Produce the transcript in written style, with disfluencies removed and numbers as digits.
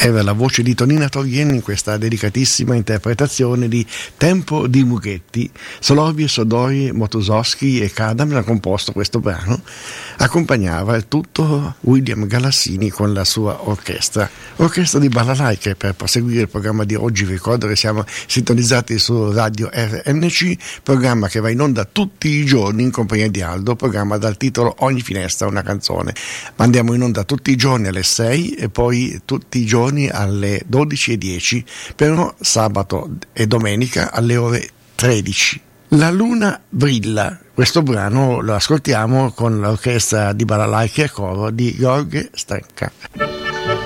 Era la voce di Tonina Torien in questa delicatissima interpretazione di Tempo di Mughetti. Soloviev, Sodoi, Motosowski e Kadam hanno composto questo brano. Accompagnava il tutto William Galassini con la sua orchestra di balalaiche. Per proseguire il programma di oggi vi ricordo che siamo sintonizzati su Radio RNC, programma che va in onda tutti i giorni in compagnia di Aldo, programma dal titolo Ogni finestra una canzone. Ma andiamo in onda tutti i giorni alle 6 e poi tutti i giorni alle 12:10, però sabato e domenica alle ore 13. La luna brilla, questo brano lo ascoltiamo con l'orchestra di balalaiche a coro di Gheorghe Strenca.